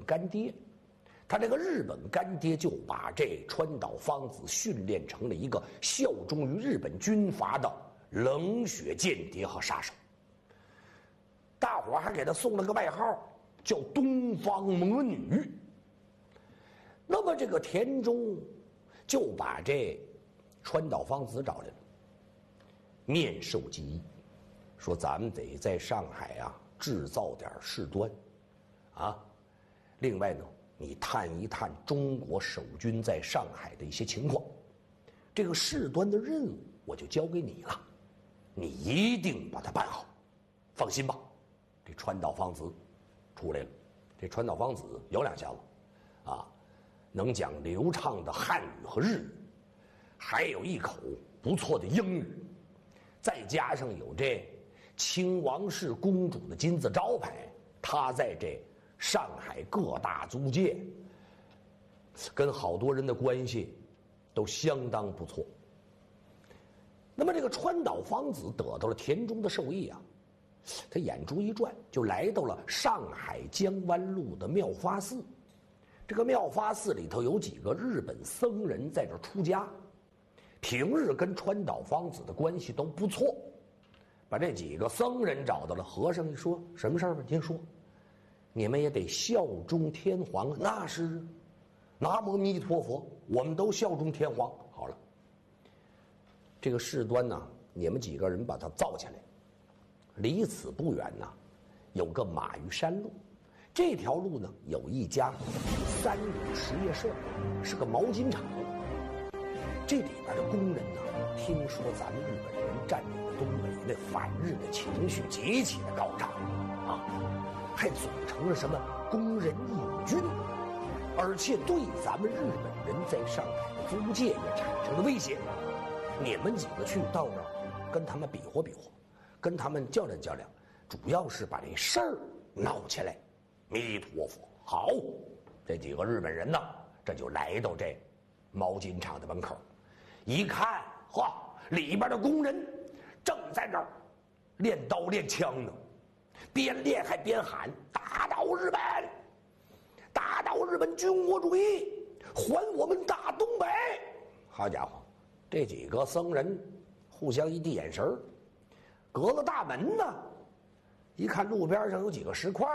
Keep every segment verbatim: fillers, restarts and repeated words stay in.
干爹。他这个日本干爹就把这川岛芳子训练成了一个效忠于日本军阀的冷血间谍和杀手。大伙还给他送了个外号，叫东方魔女。那么这个田中就把这川岛芳子找来了，面授机宜，说咱们得在上海啊制造点事端啊。另外呢，你探一探中国守军在上海的一些情况，这个事端的任务我就交给你了，你一定把它办好。放心吧，这川岛芳子出来了。这川岛芳子有两下子啊，能讲流畅的汉语和日语，还有一口不错的英语，再加上有这亲王氏公主的金字招牌，他在这上海各大租界跟好多人的关系都相当不错。那么这个川岛芳子得到了田中的授意啊，他眼珠一转，就来到了上海江湾路的妙法寺。这个妙法寺里头有几个日本僧人在这出家，平日跟川岛芳子的关系都不错。把这几个僧人找到了，和尚一说，什么事儿吧？您说，你们也得效忠天皇啊。那是，南无弥陀佛，我们都效忠天皇。好了，这个事端呢，你们几个人把它造起来。离此不远呢，有个马玉山路，这条路呢有一家三里实业社，是个毛巾厂。这里边的工人呢，听说咱们日本人占领了东北，那反日的情绪极其的高涨啊，还组成了什么工人义勇军，而且对咱们日本人在上海的租界也产生了威胁。你们几个去到那儿跟他们比划比划，跟他们较量较量，主要是把这事儿闹起来。弥陀佛，好！这几个日本人呢，这就来到这毛巾厂的门口，一看，嚯，里边的工人正在这儿练刀练枪呢，边练还边喊：“打倒日本，打倒日本军国主义，还我们大东北！”好家伙，这几个僧人互相一递眼神儿，隔了大门呢，一看路边上有几个石块，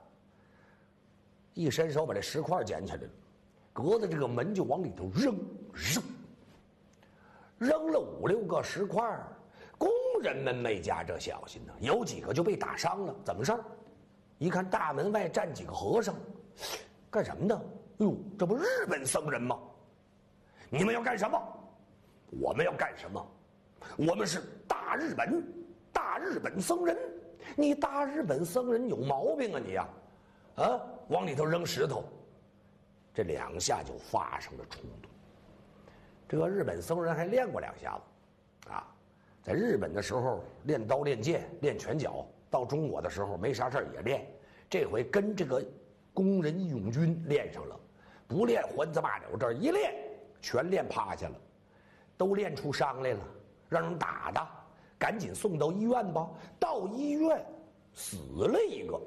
一伸手把这石块捡起来了，隔着这个门就往里头扔，扔，扔了五六个石块。工人们没加这小心呢，有几个就被打伤了。怎么事儿？一看大门外站几个和尚，干什么呢？哎呦，这不日本僧人吗？你们要干什么？我们要干什么？我们是大日本，大日本僧人。你大日本僧人有毛病啊你呀、啊！啊，往里头扔石头，这两下就发生了冲突。这个日本僧人还练过两下子，啊，在日本的时候练刀练剑练拳脚，到中国的时候没啥事也练，这回跟这个工人义勇军练上了，不练还子罢了，这一练全练趴下了，都练出伤来了，让人打的，赶紧送到医院吧。到医院死了一个。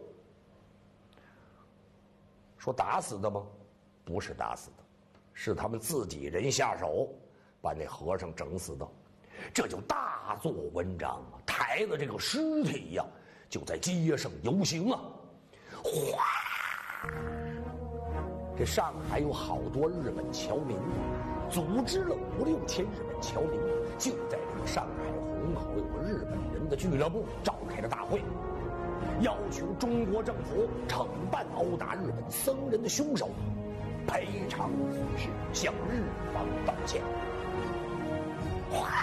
说打死的吗？不是打死的，是他们自己人下手把那和尚整死的。这就大做文章啊！抬着这个尸体呀、啊，就在街上游行啊，哗！这上海有好多日本侨民，组织了五六千日本侨民，就在这个上海虹口有个日本人的俱乐部召开了大会，要求中国政府惩办殴打日本僧人的凶手，赔偿损失，向日方道歉。哗！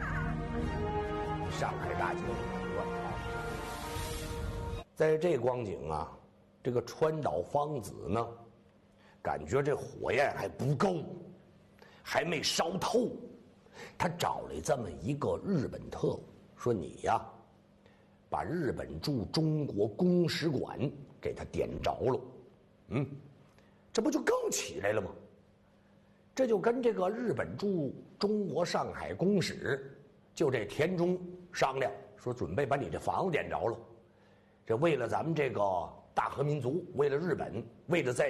上海大街乱套。在这光景啊，这个川岛芳子呢，感觉这火焰还不够，还没烧透，他找来这么一个日本特务，说你呀，把日本驻中国公使馆给他点着了，嗯，这不就更起来了吗？这就跟这个日本驻中国上海公使，就这田中商量，说准备把你这房子点着了，这为了咱们这个大和民族，为了日本，为了在